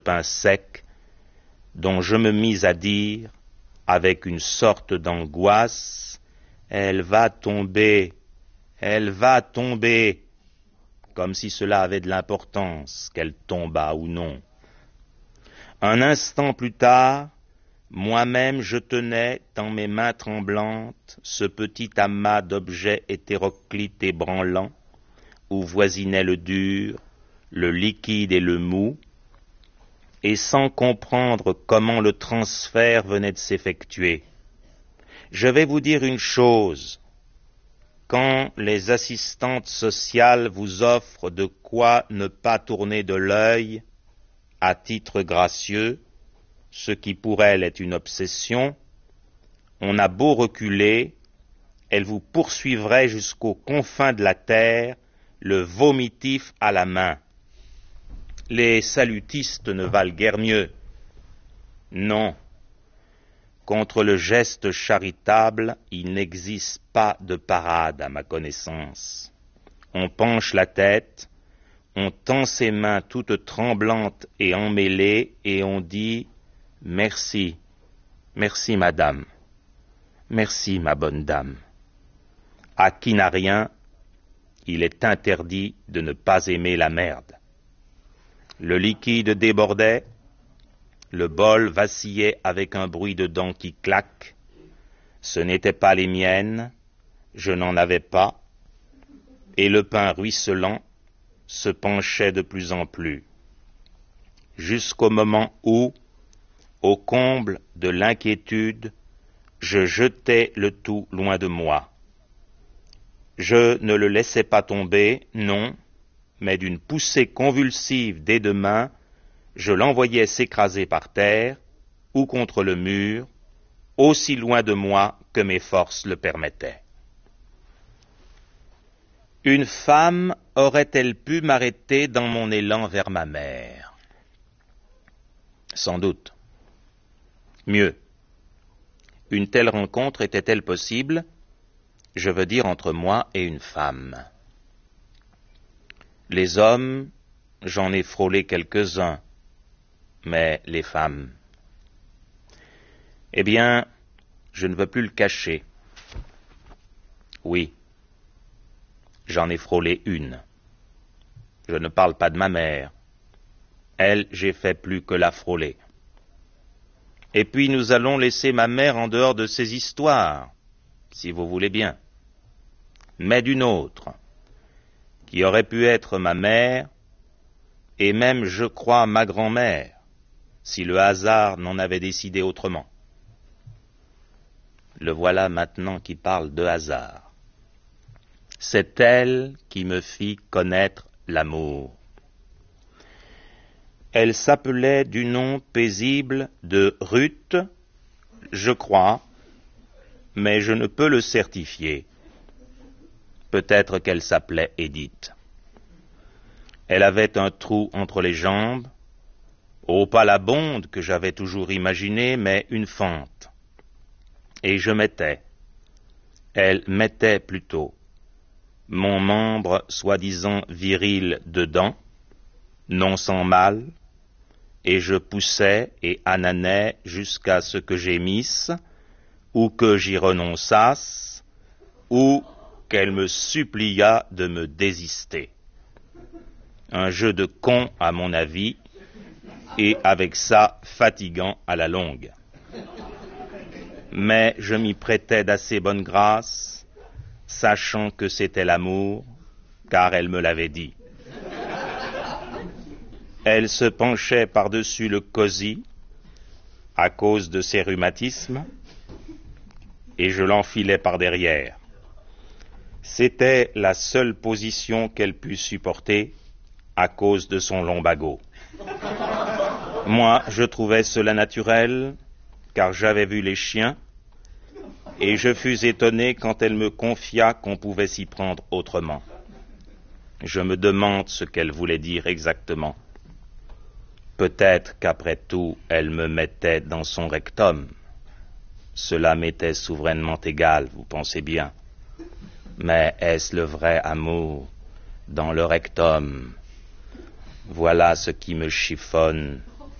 pain sec, dont je me mis à dire, avec une sorte d'angoisse, « Elle va tomber, comme si cela avait de l'importance, qu'elle tombât ou non. Un instant plus tard, moi-même je tenais dans mes mains tremblantes ce petit amas d'objets hétéroclites et branlants, où voisinaient le dur, le liquide et le mou, et sans comprendre comment le transfert venait de s'effectuer. Je vais vous dire une chose, quand les assistantes sociales vous offrent de quoi ne pas tourner de l'œil, à titre gracieux, ce qui pour elles est une obsession, on a beau reculer, elles vous poursuivraient jusqu'aux confins de la terre, le vomitif à la main. Les salutistes ne valent guère mieux. Non. Contre le geste charitable, il n'existe pas de parade à ma connaissance. On penche la tête, on tend ses mains toutes tremblantes et emmêlées, et on dit « Merci, merci madame, merci ma bonne dame ». À qui n'a rien, il est interdit de ne pas aimer la merde. Le liquide débordait, le bol vacillait avec un bruit de dents qui claquent. Ce n'étaient pas les miennes, je n'en avais pas, et le pain ruisselant se penchait de plus en plus, jusqu'au moment où, au comble de l'inquiétude, je jetai le tout loin de moi. Je ne le laissai pas tomber, non, mais d'une poussée convulsive des deux mains, je l'envoyai s'écraser par terre ou contre le mur, aussi loin de moi que mes forces le permettaient. Une femme aurait-elle pu m'arrêter dans mon élan vers ma mère? Sans doute. Mieux. Une telle rencontre était-elle possible? Je veux dire entre moi et une femme. Les hommes, j'en ai frôlé quelques-uns, mais les femmes... Eh bien, je ne veux plus le cacher. Oui, j'en ai frôlé une. Je ne parle pas de ma mère. Elle, j'ai fait plus que la frôler. Et puis nous allons laisser ma mère en dehors de ces histoires, si vous voulez bien. Mais d'une autre, qui aurait pu être ma mère, et même, je crois, ma grand-mère, si le hasard n'en avait décidé autrement. Le voilà maintenant qui parle de hasard. C'est elle qui me fit connaître l'amour. Elle s'appelait du nom paisible de Ruth, je crois, mais je ne peux le certifier. Peut-être qu'elle s'appelait Édith. Elle avait un trou entre les jambes, pas la bonde que j'avais toujours imaginée, mais une fente. Et je mettais, elle mettait plutôt, mon membre soi-disant viril dedans, non sans mal, et je poussais et ananais jusqu'à ce que j'émisse, ou que j'y renonçasse, ou qu'elle me supplia de me désister. Un jeu de con à mon avis, et avec ça fatigant à la longue. Mais je m'y prêtais d'assez bonne grâce, sachant que c'était l'amour, car elle me l'avait dit. Elle se penchait par-dessus le cosy, à cause de ses rhumatismes, et je l'enfilais par derrière. C'était la seule position qu'elle put supporter, à cause de son lombago. Moi, je trouvais cela naturel, car j'avais vu les chiens, et je fus étonné quand elle me confia qu'on pouvait s'y prendre autrement. Je me demande ce qu'elle voulait dire exactement. Peut-être qu'après tout, elle me mettait dans son rectum. Cela m'était souverainement égal, vous pensez bien. Mais est-ce le vrai amour dans le rectum? Voilà ce qui me chiffonne